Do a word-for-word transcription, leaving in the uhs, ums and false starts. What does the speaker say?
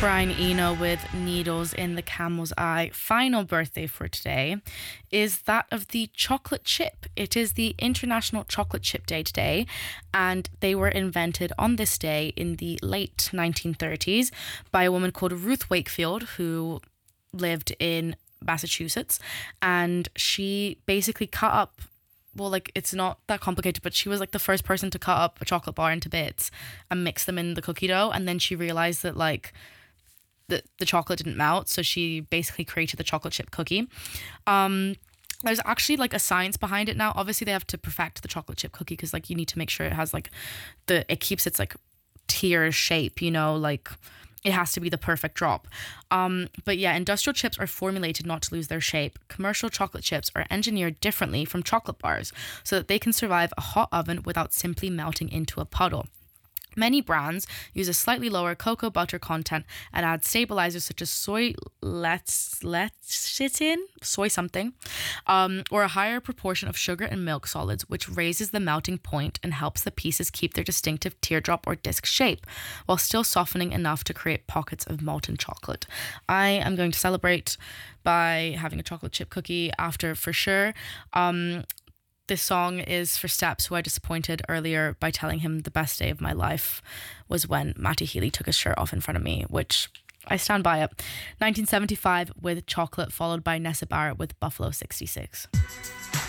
Brian Eno with Needles in the Camel's Eye. Final birthday for today is that of the chocolate chip. It is the International Chocolate Chip Day today, and they were invented on this day in the late nineteen thirties by a woman called Ruth Wakefield, who lived in Massachusetts, and she basically cut up well, like, it's not that complicated, but she was like the first person to cut up a chocolate bar into bits and mix them in the cookie dough. And then she realized that like the, the chocolate didn't melt. So she basically created the chocolate chip cookie. Um, there's actually like a science behind it now. Obviously they have to perfect the chocolate chip cookie because like you need to make sure it has like the, it keeps its like tier shape, you know, like it has to be the perfect drop. Um, but yeah, industrial chips are formulated not to lose their shape. Commercial chocolate chips are engineered differently from chocolate bars so that they can survive a hot oven without simply melting into a puddle. Many brands use a slightly lower cocoa butter content and add stabilizers such as soy lecithin, soy something, um, or a higher proportion of sugar and milk solids, which raises the melting point and helps the pieces keep their distinctive teardrop or disc shape, while still softening enough to create pockets of molten chocolate. I am going to celebrate by having a chocolate chip cookie after for sure. Um, This song is for Steps, who I disappointed earlier by telling him the best day of my life was when Matty Healy took his shirt off in front of me, which I stand by it. nineteen seventy-five with Chocolate, followed by Nessa Barrett with Buffalo sixty-six.